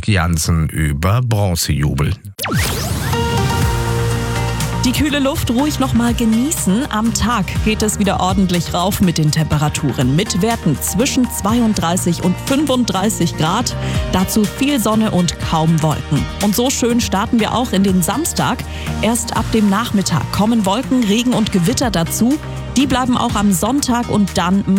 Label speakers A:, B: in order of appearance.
A: Patrick Jansen über Bronzejubel.
B: Die kühle Luft ruhig noch mal genießen. Am Tag geht es wieder ordentlich rauf mit den Temperaturen. Mit Werten zwischen 32 und 35 Grad. Dazu viel Sonne und kaum Wolken. Und so schön starten wir auch in den Samstag. Erst ab dem Nachmittag kommen Wolken, Regen und Gewitter dazu. Die bleiben auch am Sonntag und dann